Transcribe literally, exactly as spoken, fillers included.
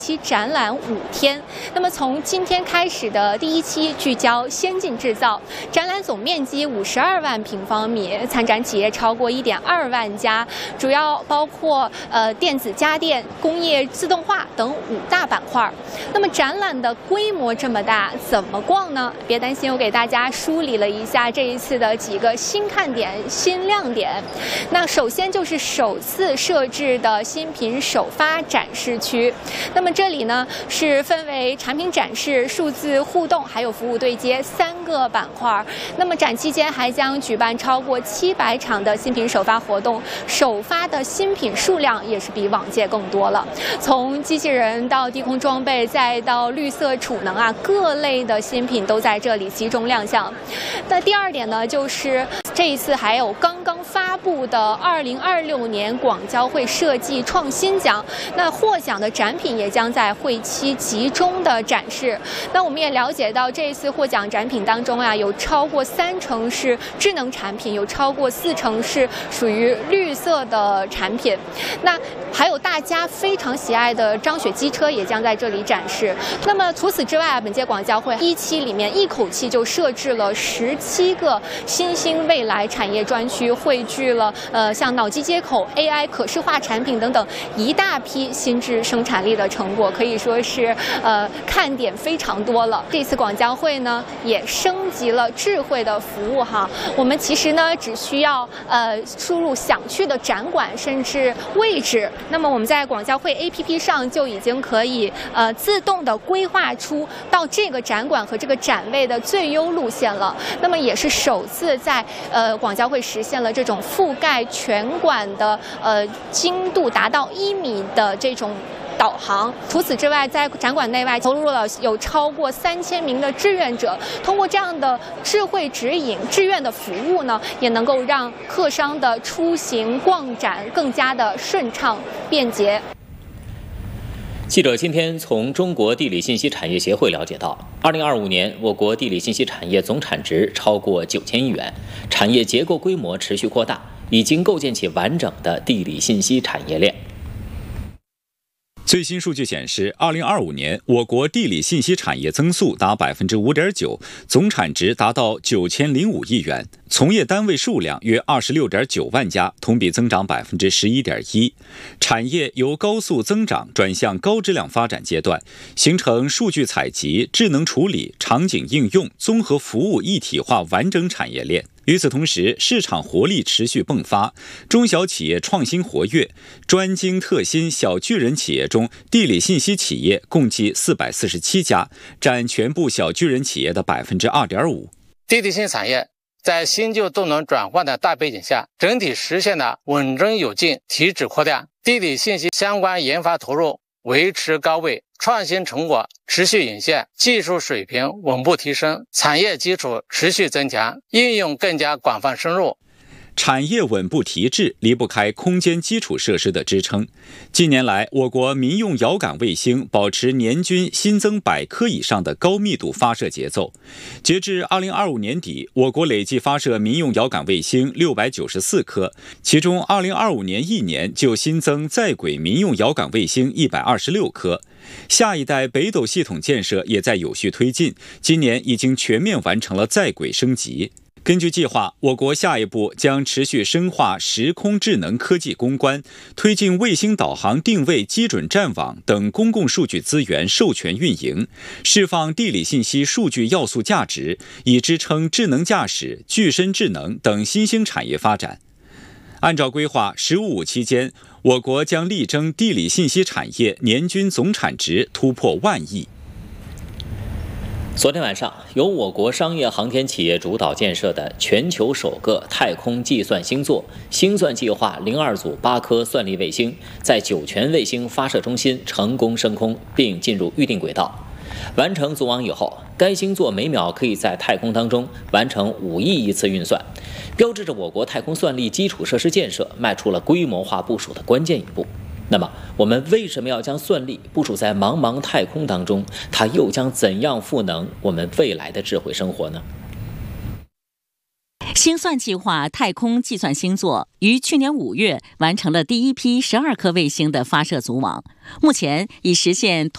期展览五天，那么从今天开始的第一期聚焦先进制造，展览总面积五十二万平方米，参展企业超过一点二万家，主要包括呃电子家电、工业自动化等五大板块。那么展览的规模这么大，怎么逛呢？别担心，我给大家梳理了一下这一次的几个新看点、新亮点。那首先就是首次设置的新品首发展示区，那么这里呢是分为产品展示、数字互动还有服务对接三个板块。那么展期间还将举办超过七百场的新品首发活动，首发的新品数量也是比往届更多了。从机器人到低空装备，再到绿色储能啊，各类的新品都在这里集中亮相。那第二点呢，就是这一次还有刚刚发布的二零二六年广交会设计创新奖，那获奖的展品也将在会期集中的展示。那我们也了解到，这一次获奖展品当中啊，有超过三成是智能产品，有超过四成是属于绿色的产品。那还有大家非常喜爱的张雪机车也将在这里展示。那么除此之外啊，本届广交会一期里面一口气就设置了十七个新兴未来产业专区，汇聚了呃像脑机接口、A I 可视化产品等等一大批新质生产力的成果，可以说是呃看点非常多了。这次广交会呢也升级了智慧的服务哈，我们其实呢只需要呃输入想去的展馆甚至位置，那么我们在广交会 A P P 上就已经可以呃自动的规划出到这个展馆和这个展位的最优路线了。那么也是首次在呃广交会实现了这种覆盖全馆的呃精度达到一米的这种导航。除此之外，在展馆内外投入了有超过三千名的志愿者，通过这样的智慧指引、志愿的服务呢，也能够让客商的出行逛展更加的顺畅便捷。 记者今天从中国地理信息产业协会了解到，二零二五年我国地理信息产业总产值超过九千亿元，产业结构规模持续扩大，已经构建起完整的地理信息产业链。 最新数据显示，二零二五年我国地理信息产业增速达百分之五点九，总产值达到九千零五亿元，从业单位数量约二十六点九万家，同比增长百分之十一点一。产业由高速增长转向高质量发展阶段，形成数据采集、智能处理、场景应用、综合服务一体化完整产业链。与此同时，市场活力持续迸发，中小企业创新活跃，专精特新小巨人企业中，地理信息企业共计四百四十七家，占全部小巨人企业的百分之二点五。 地理信息产业在新旧动能转换的大背景下，整体实现了稳中有进、提质扩量，地理信息相关研发投入维持高位，创新成果持续涌现，技术水平稳步提升，产业基础持续增强，应用更加广泛深入。 产业稳步提质离不开空间基础设施的支撑。近年来，我国民用遥感卫星保持年均新增百颗以上的高密度发射节奏。截至二零二五年底，我国累计发射民用遥感卫星六百九十四颗，其中二零二五年一年就新增在轨民用遥感卫星一百二十六颗。下一代北斗系统建设也在有序推进，今年已经全面完成了在轨升级。根据计划，我国下一步将持续深化时空智能科技攻关，推进卫星导航定位基准站网等公共数据资源授权运营，释放地理信息数据要素价值，以支撑智能驾驶、具身智能等新兴产业发展。按照规划，十五五期间，我国将力争地理信息产业年均总产值突破万亿。 昨天晚上，由我国商业航天企业主导建设的全球首个太空计算星座星算计划零二组八颗算力卫星，在酒泉卫星发射中心成功升空，并进入预定轨道。完成组网以后，该星座每秒可以在太空当中完成五亿亿次运算，标志着我国太空算力基础设施建设迈出了规模化部署的关键一步。那么，我们为什么要将算力部署在茫茫太空当中？它又将怎样赋能我们未来的智慧生活呢？ 星算计划太空计算星座于去年五月完成了第一批十二颗卫星的发射组网，目前已实现